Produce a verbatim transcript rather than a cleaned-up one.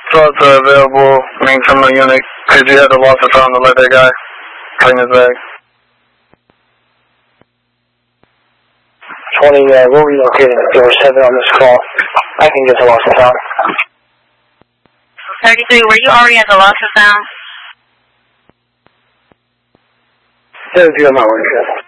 So it's uh, available, main criminal unit. Could you have the loss of found to let that guy clean his bag? twenty, uh, we're relocating to door seven on this call. I can get the loss of found. thirty-three, were you already at the loss of found? thirty-three, I'm not worried.